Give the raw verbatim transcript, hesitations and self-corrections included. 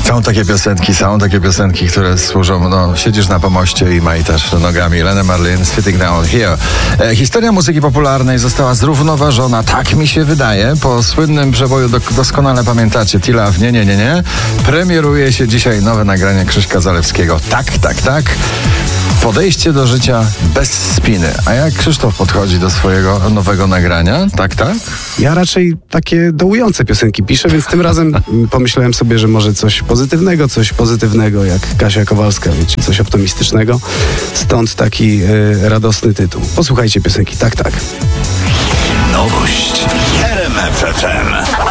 Są takie piosenki, są takie piosenki, które służą, no, siedzisz na pomoście i majtasz nogami. Lena Marlin, Sitting Down Here. E, historia muzyki popularnej została zrównoważona, tak mi się wydaje, po słynnym przeboju, do, doskonale pamiętacie, Tila w Nie, nie, nie, nie. Premieruje się dzisiaj nowe nagranie Krzyśka Zalewskiego. Tak, tak, tak. Podejście do życia bez spiny. A jak Krzysztof podchodzi do swojego nowego nagrania? Tak, tak? Ja raczej takie dołujące piosenki piszę, więc tym razem pomyślałem sobie, że może coś pozytywnego, coś pozytywnego, jak Kasia Kowalska, wiecie, coś optymistycznego. Stąd taki y, radosny tytuł. Posłuchajcie piosenki. Tak, tak. Nowość w R M F F M.